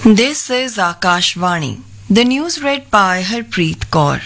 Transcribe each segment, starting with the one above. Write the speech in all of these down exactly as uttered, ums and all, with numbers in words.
This is Akashvani. The news read by Harpreet Kaur.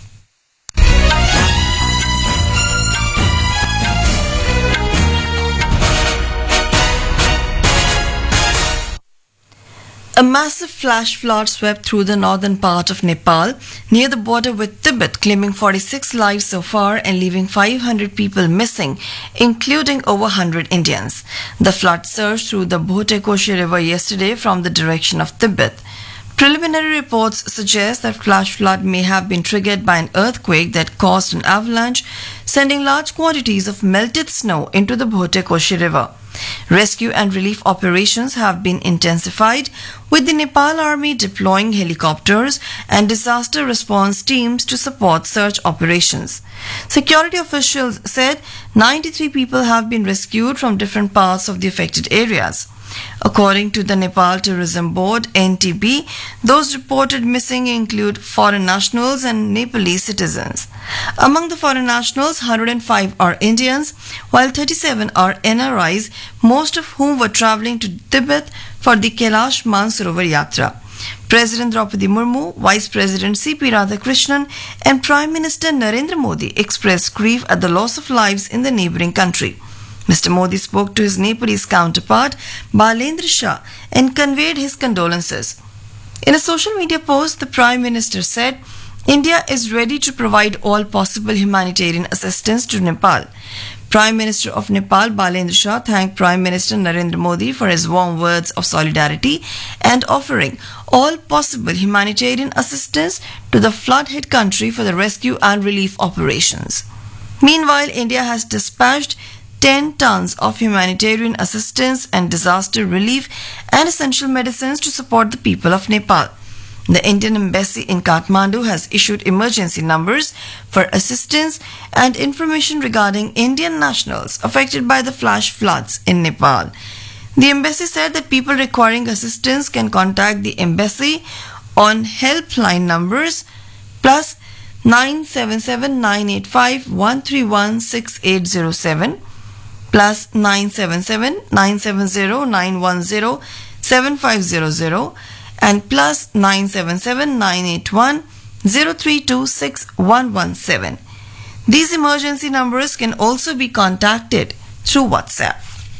A massive flash flood swept through the northern part of Nepal, near the border with Tibet, claiming forty-six lives so far and leaving five hundred people missing, including over one hundred Indians. The flood surged through the Bhote Koshi River yesterday from the direction of Tibet. Preliminary reports suggest that flash flood may have been triggered by an earthquake that caused an avalanche, sending large quantities of melted snow into the Bhote Koshi River. Rescue and relief operations have been intensified, with the Nepal Army deploying helicopters and disaster response teams to support search operations. Security officials said ninety-three people have been rescued from different parts of the affected areas. According to the Nepal Tourism Board N T B, those reported missing include foreign nationals and Nepalese citizens. Among the foreign nationals, one hundred five are Indians, while thirty-seven are N R Is, most of whom were travelling to Tibet for the Kailash Mansarovar Yatra. President Draupadi Murmu, Vice President C P Radhakrishnan, and Prime Minister Narendra Modi expressed grief at the loss of lives in the neighbouring country. Mister Modi spoke to his Nepalese counterpart, Balendra Shah, and conveyed his condolences. In a social media post, the Prime Minister said, India is ready to provide all possible humanitarian assistance to Nepal. Prime Minister of Nepal, Balendra Shah, thanked Prime Minister Narendra Modi for his warm words of solidarity and offering all possible humanitarian assistance to the flood-hit country for the rescue and relief operations. Meanwhile, India has dispatched ten tons of humanitarian assistance and disaster relief and essential medicines to support the people of Nepal. The Indian Embassy in Kathmandu has issued emergency numbers for assistance and information regarding Indian nationals affected by the flash floods in Nepal. The embassy said that people requiring assistance can contact the embassy on helpline numbers plus nine seven seven nine eight five one three one six eight zero seven plus nine seven seven nine seven zero nine one zero seven five zero zero and plus nine seven seven nine eight one zero three two six one one seven. These emergency numbers can also be contacted through WhatsApp.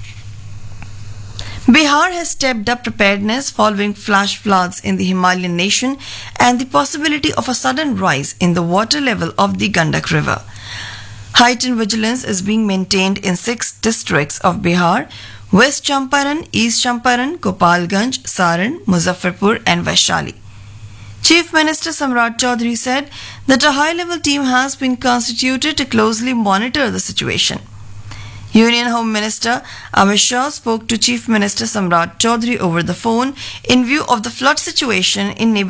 Bihar has stepped up preparedness following flash floods in the Himalayan nation and the possibility of a sudden rise in the water level of the Gandak River. Heightened vigilance is being maintained in six districts of Bihar: West Champaran, East Champaran, Gopalganj, Saran, Muzaffarpur and Vaishali. Chief Minister Samrat Chaudhary said that a high-level team has been constituted to closely monitor the situation. Union Home Minister Amit Shah spoke to Chief Minister Samrat Chaudhary over the phone in view of the flood situation in neighboring